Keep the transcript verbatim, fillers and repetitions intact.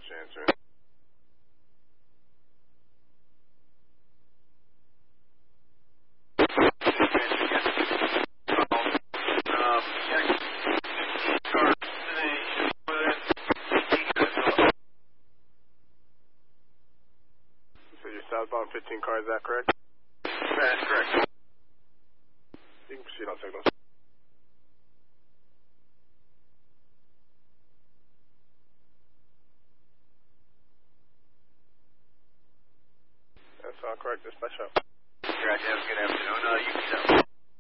dispatch answering. So you're southbound fifteen car, is that correct? That's correct. You can proceed on signals. That's all correct, dispatch out.